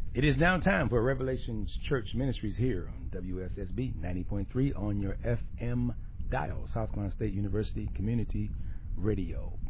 It is now time for Revelations Church Ministries here on WSSB 90.3 on your FM dial, South Carolina State University Community Radio.